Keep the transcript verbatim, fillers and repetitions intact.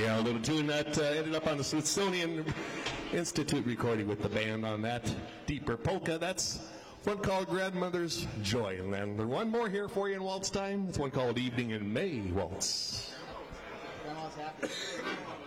Yeah, a little tune that uh, ended up on the Smithsonian Institute recording with the band on that deeper polka. That's one called Grandmother's Joy. And then one more here for you in waltz time. It's one called Evening in May Waltz. Grandma's happy.